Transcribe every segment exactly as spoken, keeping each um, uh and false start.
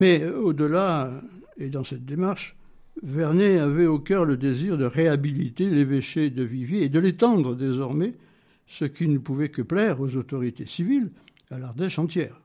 Mais au-delà, et dans cette démarche, Vernet avait au cœur le désir de réhabiliter l'évêché de Viviers et de l'étendre désormais, ce qui ne pouvait que plaire aux autorités civiles, à l'Ardèche entière.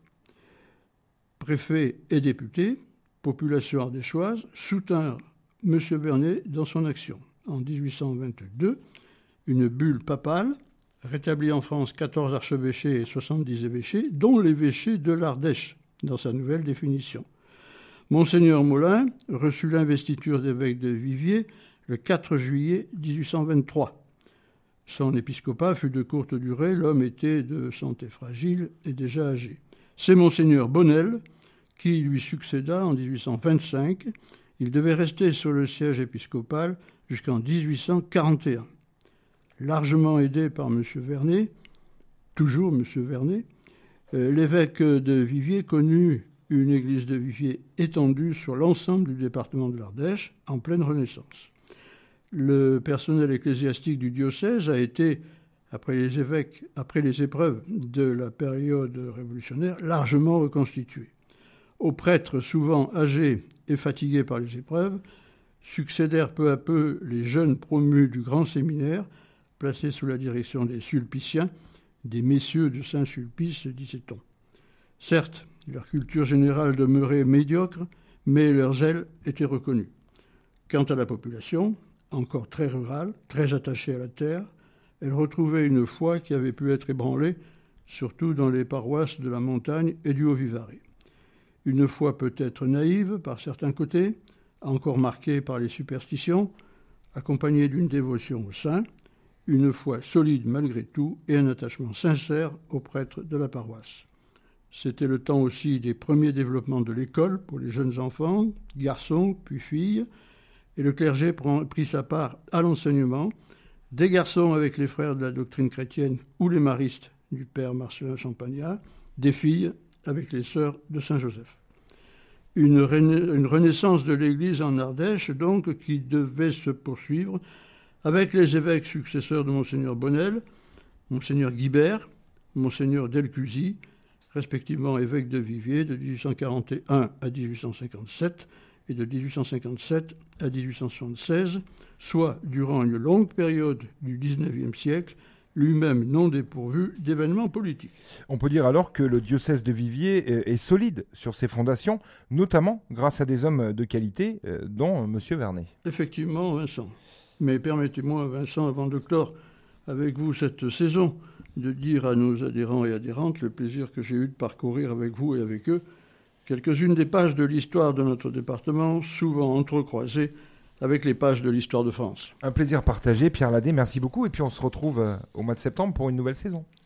Préfet et députés, population ardéchoise, soutinrent M. Vernet dans son action. En dix-huit cent vingt-deux, une bulle papale rétablit en France quatorze archevêchés et soixante-dix évêchés, dont l'évêché de l'Ardèche, dans sa nouvelle définition. Monseigneur Molin reçut l'investiture d'évêque de Viviers le quatre juillet dix-huit cent vingt-trois. Son épiscopat fut de courte durée, l'homme était de santé fragile et déjà âgé. C'est Monseigneur Bonnel qui lui succéda en dix-huit cent vingt-cinq. Il devait rester sur le siège épiscopal jusqu'en dix-huit cent quarante et un. Largement aidé par M. Vernet, toujours M. Vernet, euh, l'évêque de Viviers connut une église de Viviers étendue sur l'ensemble du département de l'Ardèche, en pleine Renaissance. Le personnel ecclésiastique du diocèse a été, après les évêques, après les épreuves de la période révolutionnaire, largement reconstitué. Aux prêtres souvent âgés et fatigués par les épreuves, succédèrent peu à peu les jeunes promus du grand séminaire, placés sous la direction des Sulpiciens, des messieurs de Saint-Sulpice, disait-on. Certes, leur culture générale demeurait médiocre, mais leur zèle était reconnu. Quant à la population, encore très rurale, très attachée à la terre, elle retrouvait une foi qui avait pu être ébranlée, surtout dans les paroisses de la montagne et du Haut-Vivarais. Une foi peut-être naïve par certains côtés, encore marquée par les superstitions, accompagnée d'une dévotion aux saints, une foi solide malgré tout et un attachement sincère aux prêtres de la paroisse. C'était le temps aussi des premiers développements de l'école pour les jeunes enfants, garçons puis filles, et le clergé prit sa part à l'enseignement, des garçons avec les frères de la doctrine chrétienne ou les maristes du père Marcelin Champagnat, des filles avec les sœurs de Saint-Joseph. Une, rena- une renaissance de l'Église en Ardèche, donc, qui devait se poursuivre avec les évêques successeurs de Monseigneur Bonnel, Monseigneur Guibert, Monseigneur Delcusy, respectivement évêques de Viviers de dix-huit cent quarante et un à dix-huit cent cinquante-sept et de dix-huit cent cinquante-sept à dix-huit cent soixante-seize, soit durant une longue période du dix-neuvième siècle, lui-même non dépourvu d'événements politiques. On peut dire alors que le diocèse de Viviers est solide sur ses fondations, notamment grâce à des hommes de qualité, dont M. Vernet. Effectivement, Vincent. Mais permettez-moi, Vincent, avant de clore avec vous cette saison, de dire à nos adhérents et adhérentes le plaisir que j'ai eu de parcourir avec vous et avec eux quelques-unes des pages de l'histoire de notre département, souvent entrecroisées avec les pages de l'histoire de France. Un plaisir partagé, Pierre Ladet, merci beaucoup. Et puis on se retrouve au mois de septembre pour une nouvelle saison.